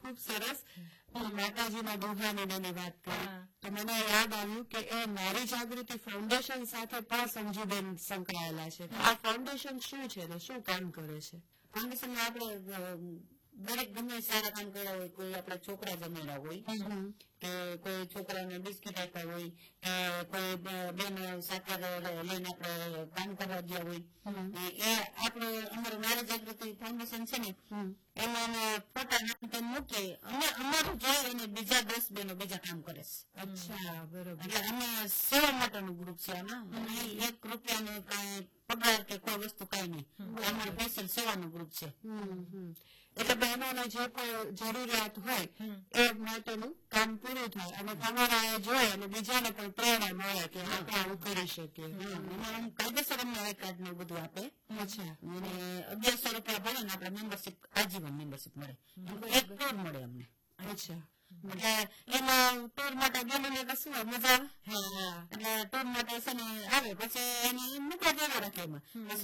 ખૂબ સરસ માતાજીના દોહાની એની વાત કરી તો મને યાદ આવ્યું કે એ નારી જાગૃતિ ફાઉન્ડેશન સાથે પણ સંજુબેન સંકળાયેલા છે. આ ફાઉન્ડેશન શું છે ને શું કામ કરે છે? ફાઉન્ડેશનમાં આપણે દરેક ગમે સારા કામ કર્યા હોય, કોઈ આપણા છોકરા જમેલા હોય કે કોઈ છોકરાને બિસ્કીટ આપ્યા હોય કે કોઈ બેન સાથે લઈને આપણે કામ કરવા ગયા હોય, એ આપણે અમારું નારી જાગૃતિ ફાઉન્ડેશન છે ને એમાં ફોટા નાખી મૂકીએ અને અમારું જોઈ અને બીજા 10 બહેનો બીજા કામ કરે છે. અચ્છા, બરોબર. એટલે અમે સેવા માટેનું ગ્રુપ છે આમાં. ₹1 કઈ પગાર કે કોઈ વસ્તુ કઈ નહીં, અમારું સ્પેશિયલ સેવાનું ગ્રુપ છે. એટલે બહેનોને જે કોઈ જરૂરિયાત હોય એ માટેનું કામ પૂરું થાય અને તમારા જોઈ અને બીજાને પણ પ્રેરણા મળે કે આપણે આવું કરી શકીએ. કાયદેસર અમને આઈ કાર્ડ ને બધું આપે. અચ્છા. અને ₹1100 ભરે ને આપણે મેમ્બરશીપ, આજીવન મેમ્બરશીપ મળે. એક ટૂર મળે અમને. અચ્છા. એટલે એમાં ટૂર માટે ગેલીને તો શું મજા આવે. એટલે ટૂર માટે છે ને આવે પછી એને મૂકવા દેવા રાખે એમાં.